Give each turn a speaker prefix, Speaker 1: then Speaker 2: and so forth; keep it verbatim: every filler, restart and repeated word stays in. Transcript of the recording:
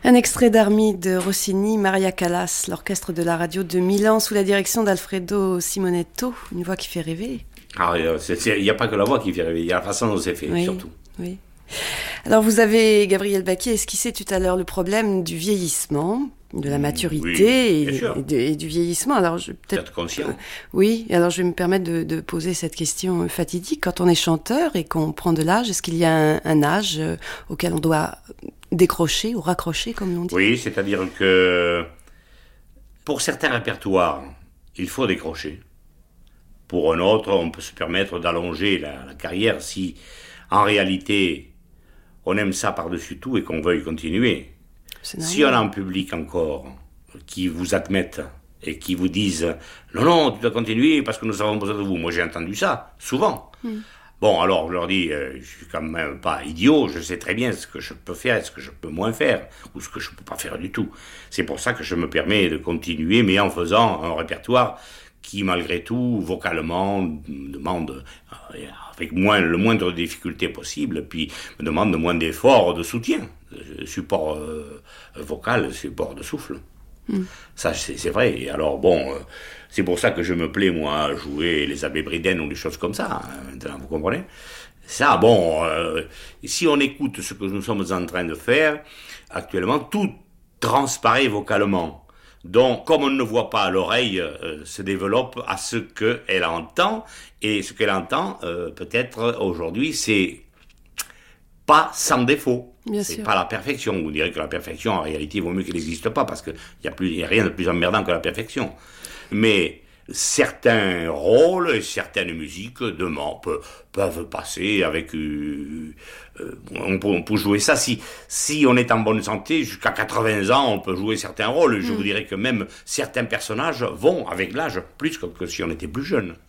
Speaker 1: Un extrait d'Armide de Rossini, Maria Callas, l'orchestre de la radio de Milan sous la direction d'Alfredo Simonetto, une voix qui fait rêver.
Speaker 2: Ah, il n'y a pas que la voix qui fait rêver, il y a la façon dont c'est fait,
Speaker 1: oui,
Speaker 2: surtout.
Speaker 1: Oui. Alors vous avez, Gabriel Baquier, esquissé tout à l'heure le problème du vieillissement, de la maturité
Speaker 2: oui,
Speaker 1: et, et, de, et du vieillissement. Alors je peut-être
Speaker 2: être conscient.
Speaker 1: Euh, oui, alors je vais me permettre de, de poser cette question fatidique. Quand on est chanteur et qu'on prend de l'âge, est-ce qu'il y a un, un âge euh, auquel on doit décrocher ou raccrocher, comme on dit?
Speaker 2: Oui, c'est-à-dire que pour certains répertoires, il faut décrocher. Pour un autre, on peut se permettre d'allonger la, la carrière si, en réalité, on aime ça par-dessus tout et qu'on veuille continuer. Si on a un public encore qui vous admette et qui vous disent « Non, non, tu dois continuer parce que nous avons besoin de vous », moi j'ai entendu ça, souvent. Mm. Bon, alors je leur dis euh, « Je suis quand même pas idiot, je sais très bien ce que je peux faire et ce que je peux moins faire, ou ce que je peux pas faire du tout. C'est pour ça que je me permets de continuer, mais en faisant un répertoire qui, malgré tout, vocalement, me demande euh, avec moins, le moindre difficulté possible, puis me demande le moins d'efforts, de soutien, de support euh, vocal, support de souffle. Mm. Ça, c'est, c'est vrai. Et alors, bon, euh, c'est pour ça que je me plais, moi, à jouer les abbés Bridennes ou des choses comme ça, hein, maintenant, vous comprenez ? Ça, bon, euh, si on écoute ce que nous sommes en train de faire, actuellement, tout transparaît vocalement. Donc, comme on ne voit pas, l'oreille euh, se développe à ce qu'elle entend, et ce qu'elle entend, euh, peut-être aujourd'hui, c'est pas sans défaut.
Speaker 1: Bien
Speaker 2: c'est
Speaker 1: sûr.
Speaker 2: Pas la perfection. Vous direz que la perfection, en réalité, il vaut mieux qu'elle n'existe pas, parce qu'il n'y a, plus, y a rien de plus emmerdant que la perfection. Mais certains rôles et certaines musiques demandent, peuvent, peuvent passer avec... Euh, euh, on, peut, on peut jouer ça. Si, si on est en bonne santé, jusqu'à quatre-vingts ans, on peut jouer certains rôles. Je mm. vous dirais que même certains personnages vont avec l'âge, plus que, que si on était plus jeune.